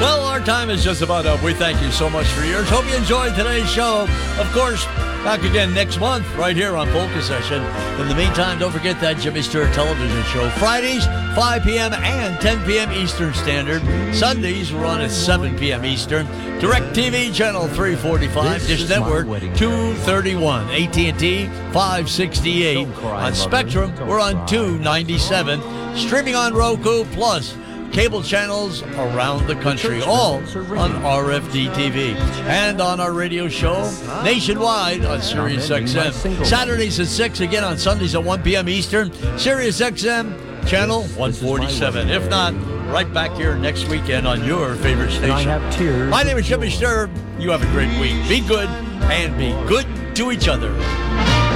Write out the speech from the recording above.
Well, our time is just about up. We thank you so much for yours. Hope you enjoyed today's show. Of course, back again next month right here on Polka Session. In the meantime, don't forget that Jimmy Stewart television show. Fridays, 5 p.m. and 10 p.m. Eastern Standard. Sundays, we're on at 7 p.m. Eastern. DirecTV Channel 345. Dish Network 231. AT&T 568. On Spectrum, we're on 297. Streaming on Roku, plus cable channels around the country, all on RFD TV. And on our radio show nationwide on Sirius XM. Saturdays at 6, again on Sundays at 1 p.m. Eastern. Sirius XM, channel 147. If not, right back here next weekend on your favorite station. My name is Jimmy Sturr. You have a great week. Be good and be good to each other.